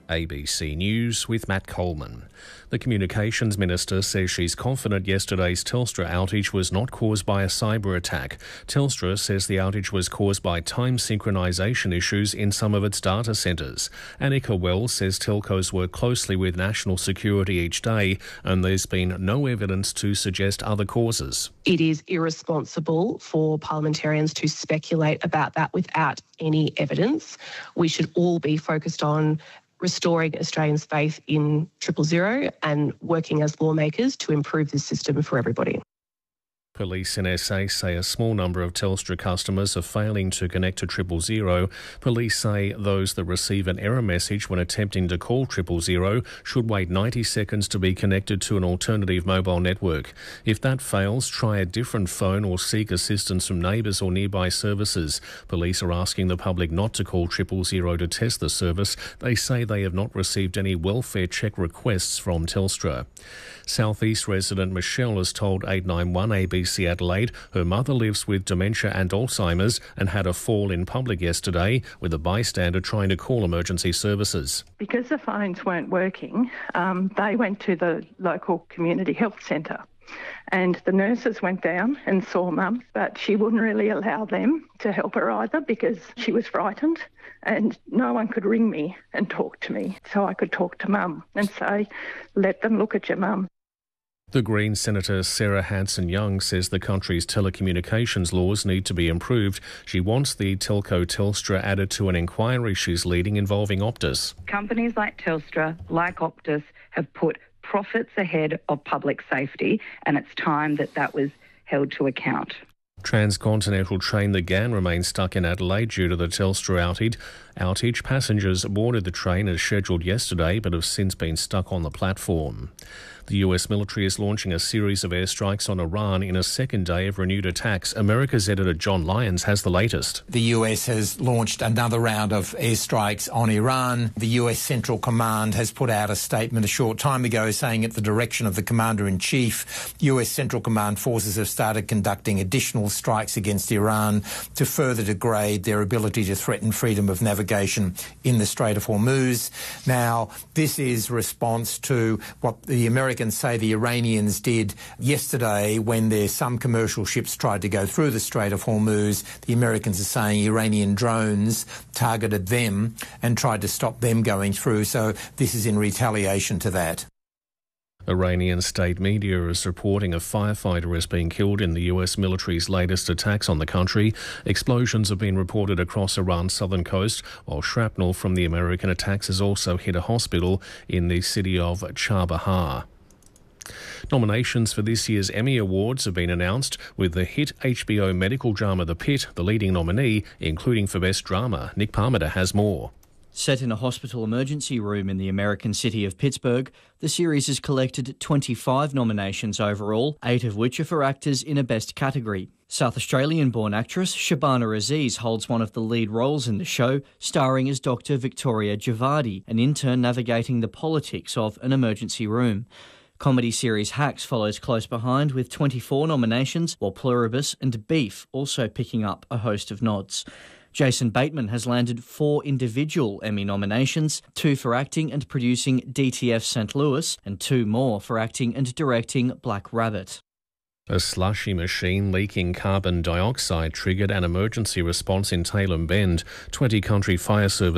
ABC News with Matt Coleman. The Communications Minister says she's confident yesterday's Telstra outage was not caused by a cyber attack. Telstra says the outage was caused by time synchronisation issues in some of its data centres. Annika Wells says telcos work closely with national security each day and there's been no evidence to suggest other causes. It is irresponsible for parliamentarians to speculate about that without any evidence. We should all be focused on restoring Australians' faith in 000 and working as lawmakers to improve this system for everybody. Police in SA say a small number of Telstra customers are failing to connect to 000. Police say those that receive an error message when attempting to call 000 should wait 90 seconds to be connected to an alternative mobile network. If that fails, try a different phone or seek assistance from neighbours or nearby services. Police are asking the public not to call 000 to test the service. They say they have not received any welfare check requests from Telstra. South East resident Michelle has told 891 ABC Adelaide her mother lives with dementia and Alzheimer's and had a fall in public yesterday with a bystander trying to call emergency services. Because the phones weren't working, they went to the local community health centre and the nurses went down and saw Mum, but she wouldn't really allow them to help her either because she was frightened and no one could ring me and talk to me. So I could talk to Mum and say, let them look at your Mum. The Green Senator Sarah Hanson-Young says the country's telecommunications laws need to be improved. She wants the telco Telstra added to an inquiry she's leading involving Optus. Companies like Telstra, like Optus, have put profits ahead of public safety, and it's time that was held to account. Transcontinental train The Ghan remains stuck in Adelaide due to the Telstra outage. Passengers boarded the train as scheduled yesterday but have since been stuck on the platform. The US military is launching a series of airstrikes on Iran in a second day of renewed attacks. America's editor John Lyons has the latest. The US has launched another round of airstrikes on Iran. The US Central Command has put out a statement a short time ago saying at the direction of the Commander-in-Chief, US Central Command forces have started conducting additional strikes against Iran to further degrade their ability to threaten freedom of navigation in the Strait of Hormuz. Now, this is response to what the Americans say the Iranians did yesterday when some commercial ships tried to go through the Strait of Hormuz. The Americans are saying Iranian drones targeted them and tried to stop them going through. So this is in retaliation to that. Iranian state media is reporting a firefighter has been killed in the US military's latest attacks on the country. Explosions have been reported across Iran's southern coast, while shrapnel from the American attacks has also hit a hospital in the city of Chabahar. Nominations for this year's Emmy Awards have been announced, with the hit HBO medical drama The Pit the leading nominee, including for Best Drama. Nick Parmenter has more. Set in a hospital emergency room in the American city of Pittsburgh, the series has collected 25 nominations overall, 8 of which are for actors in a Best category. South Australian-born actress Shabana Aziz holds one of the lead roles in the show, starring as Dr. Victoria Javadi, an intern navigating the politics of an emergency room. Comedy series Hacks follows close behind with 24 nominations, while Pluribus and Beef also picking up a host of nods. Jason Bateman has landed 4 individual Emmy nominations, 2 for acting and producing DTF St. Louis, and 2 more for acting and directing Black Rabbit. A slushy machine leaking carbon dioxide triggered an emergency response in Tailem Bend. 20 country fire service